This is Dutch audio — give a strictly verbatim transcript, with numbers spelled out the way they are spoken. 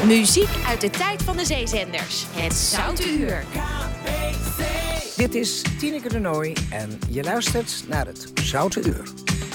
Muziek uit de tijd van de zeezenders. Het Zoute Uur. Dit is Tineke de Nooi en je luistert naar het Zoute Uur.